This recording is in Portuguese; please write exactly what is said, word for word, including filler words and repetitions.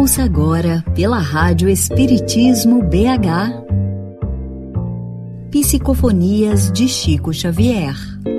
Ouça agora, pela Rádio Espiritismo B H, Psicofonias de Chico Xavier.